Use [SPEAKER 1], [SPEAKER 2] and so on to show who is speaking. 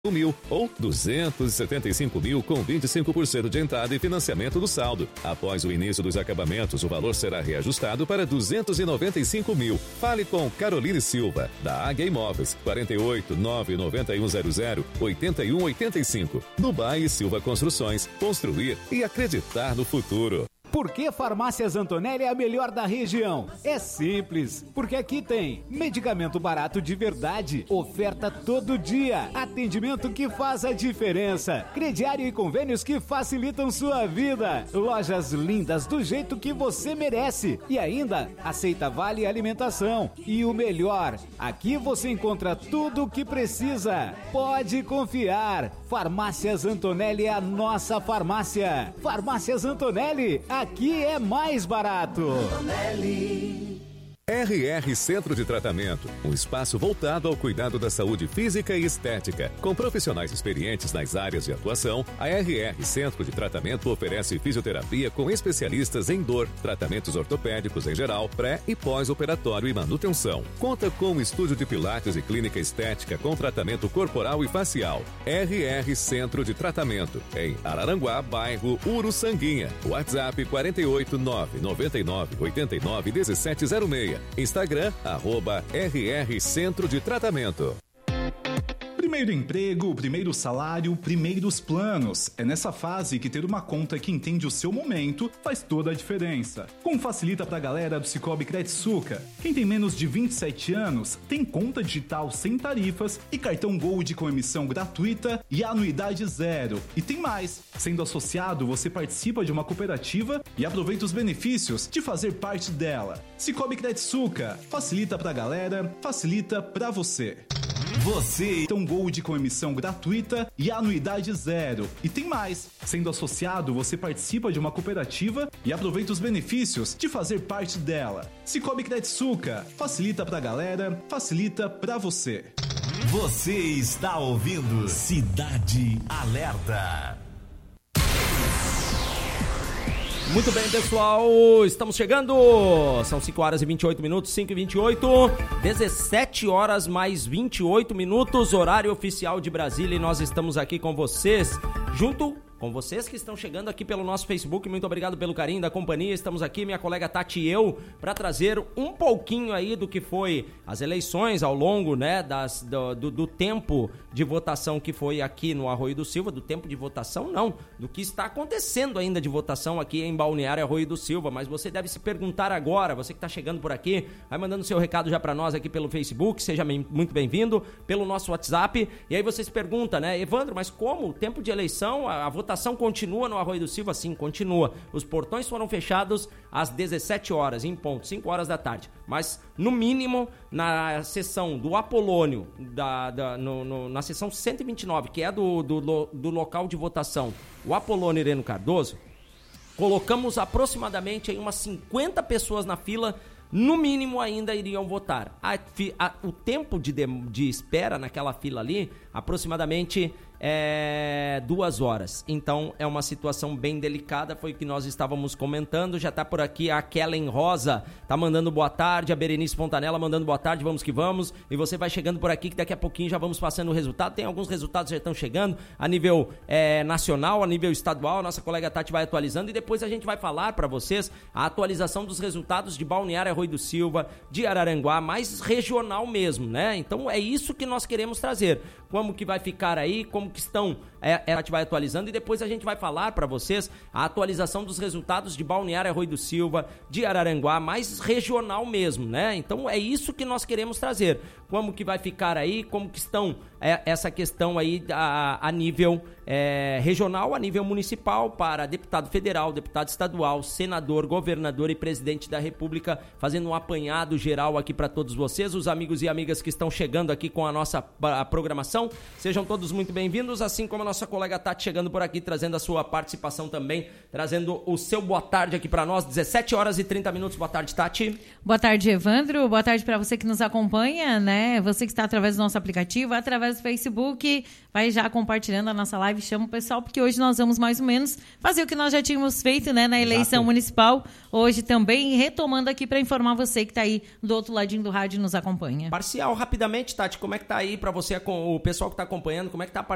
[SPEAKER 1] mil ou 275 mil com 25% de entrada e financiamento do saldo. Após o início dos acabamentos, o valor será reajustado para 295 mil. Fale com Caroline Silva, da Águia Imóveis, 48 99100 8185. Dubai e Silva Construções, construir e acreditar no futuro.
[SPEAKER 2] Por que Farmácias Antonelli é a melhor da região? É simples, porque aqui tem medicamento barato de verdade, oferta todo dia, atendimento que faz a diferença, crediário e convênios que facilitam sua vida, lojas lindas do jeito que você merece e ainda aceita vale alimentação. E o melhor, aqui você encontra tudo o que precisa. Pode confiar, Farmácias Antonelli é a nossa farmácia. Farmácias Antonelli, aqui é mais barato.
[SPEAKER 1] RR Centro de Tratamento, um espaço voltado ao cuidado da saúde física e estética. Com profissionais experientes nas áreas de atuação, a RR Centro de Tratamento oferece fisioterapia com especialistas em dor, tratamentos ortopédicos em geral, pré e pós-operatório e manutenção. Conta com um estúdio de pilates e clínica estética com tratamento corporal e facial. RR Centro de Tratamento, em Araranguá, bairro Uruçanguinha. WhatsApp 48 999 89 1706. Instagram, @RR Centro de Tratamento.
[SPEAKER 3] Primeiro emprego, primeiro salário, primeiros planos. É nessa fase que ter uma conta que entende o seu momento faz toda a diferença. Como facilita pra galera do Cicobi Credsuca? Quem tem menos de 27 anos tem conta digital sem tarifas e cartão Gold com emissão gratuita e anuidade zero. E tem mais! Sendo associado, você participa de uma cooperativa e aproveita os benefícios de fazer parte dela. Cicobi Credsuca. Facilita pra galera, facilita pra você. Você tem um Gold com emissão gratuita e anuidade zero. E tem mais! Sendo associado, você participa de uma cooperativa e aproveita os benefícios de fazer parte dela. Cicobi Credsuca. Facilita pra galera, facilita pra você.
[SPEAKER 4] Você está ouvindo Cidade Alerta.
[SPEAKER 5] Muito bem, pessoal, estamos chegando, são 5 horas e 28 minutos, 5 e 28, 17 horas mais 28 minutos, horário oficial de Brasília, e nós estamos aqui com vocês, junto com vocês que estão chegando aqui pelo nosso Facebook. Muito obrigado pelo carinho da companhia. Estamos aqui, minha colega Tati e eu, para trazer um pouquinho aí do que foi as eleições ao longo, né, do tempo de votação que foi aqui no Arroio do Silva. Do tempo de votação, não, do que está acontecendo ainda de votação aqui em Balneário Arroio do Silva. Mas você deve se perguntar agora, você que está chegando por aqui, vai mandando seu recado já para nós aqui pelo Facebook, seja muito bem-vindo, pelo nosso WhatsApp. E aí você se pergunta, né, Evandro, mas como? O tempo de eleição, a votação continua no Arroio do Silva? Sim, continua. Os portões foram fechados às 17 horas, em ponto, 5 horas da tarde. Mas, no mínimo, na sessão do Apolônio, na sessão 129, que é do local de votação, o Apolônio Ireno Cardoso, colocamos aproximadamente aí umas 50 pessoas na fila. No mínimo ainda iriam votar. O tempo de espera naquela fila ali, aproximadamente 2 horas. Então é uma situação bem delicada, foi o que nós estávamos comentando. Já está por aqui a Kellen Rosa, tá mandando boa tarde, a Berenice Fontanella mandando boa tarde, vamos que vamos. E você vai chegando por aqui que daqui a pouquinho já vamos passando o resultado. Tem alguns resultados que já estão chegando a nível nacional, a nível estadual. A nossa colega Tati vai atualizando e depois a gente vai falar para vocês a atualização dos resultados de Balneário Arroio do Silva, de Araranguá, mais regional mesmo, né? Então é isso que nós queremos trazer. Como que vai ficar aí, como que estão, a gente vai atualizando e depois a gente vai falar para vocês a atualização dos resultados de Balneário Arroio do Silva, de Araranguá, mais regional mesmo, né? Então é isso que nós queremos trazer. Como que vai ficar aí, como que estão essa questão aí a nível regional, a nível municipal, para deputado federal, deputado estadual, senador, governador e presidente da República, fazendo um apanhado geral aqui para todos vocês, os amigos e amigas que estão chegando aqui com a nossa programação, sejam todos muito bem-vindos, assim como a nossa colega Tati chegando por aqui, trazendo a sua participação também, trazendo o seu boa tarde aqui para nós, 17 horas e 30 minutos, boa tarde, Tati.
[SPEAKER 6] Boa tarde, Evandro, boa tarde para você que nos acompanha, né, você que está através do nosso aplicativo, através do Facebook, vai já compartilhando a nossa live, chama o pessoal, porque hoje nós vamos mais ou menos fazer o que nós já tínhamos feito, né, na eleição municipal, hoje também, retomando aqui para informar você que está aí do outro ladinho do rádio e nos acompanha.
[SPEAKER 5] Parcial, rapidamente, Tati, como é que tá aí para você, com o pessoal que está acompanhando, como é que tá a